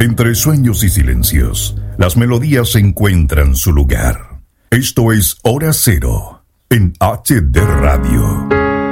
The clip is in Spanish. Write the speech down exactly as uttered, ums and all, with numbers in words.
Entre sueños y silencios, las melodías encuentran su lugar. Esto es Hora Cero, en H D Radio.